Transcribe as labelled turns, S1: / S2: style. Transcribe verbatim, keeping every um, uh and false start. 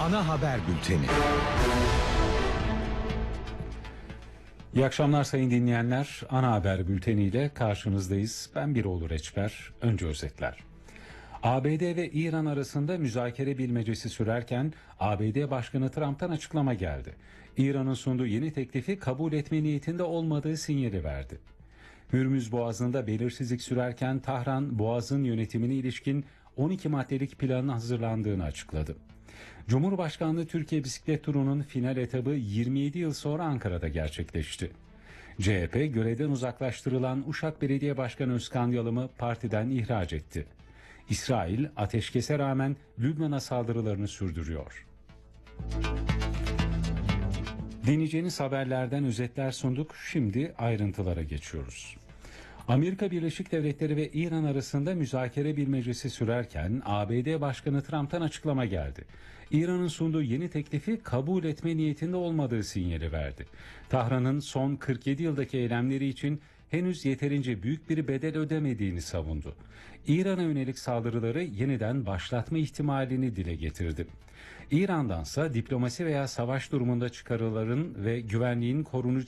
S1: Ana haber bülteni.
S2: İyi akşamlar sayın dinleyenler. Ana haber bülteniyle karşınızdayız. Ben Biroğlu Reçber. Önce özetler. A B D ve İran arasında müzakere bilmecesi sürerken A B D Başkanı Trump'tan açıklama geldi. İran'ın sunduğu yeni teklifi kabul etme niyetinde olmadığı sinyali verdi. Hürmüz Boğazı'nda belirsizlik sürerken Tahran, Boğaz'ın yönetimine ilişkin on iki maddelik planın hazırlandığını açıkladı. Cumhurbaşkanlığı Türkiye Bisiklet Turu'nun final etabı yirmi yedi yıl sonra Ankara'da gerçekleşti. C H P görevden uzaklaştırılan Uşak Belediye Başkanı Özkan Yalım'ı partiden ihraç etti. İsrail ateşkese rağmen Lübnan'a saldırılarını sürdürüyor. Dinleyeceğiniz haberlerden özetler sunduk. Şimdi ayrıntılara geçiyoruz. Amerika Birleşik Devletleri ve İran arasında müzakere bilmecesi sürerken A B D Başkanı Trump'tan açıklama geldi. İran'ın sunduğu yeni teklifi kabul etme niyetinde olmadığı sinyali verdi. Tahran'ın son kırk yedi yıldaki eylemleri için henüz yeterince büyük bir bedel ödemediğini savundu. İran'a yönelik saldırıları yeniden başlatma ihtimalini dile getirdi. İran'dansa diplomasi veya savaş durumunda çıkarıların ve güvenliğin korunucu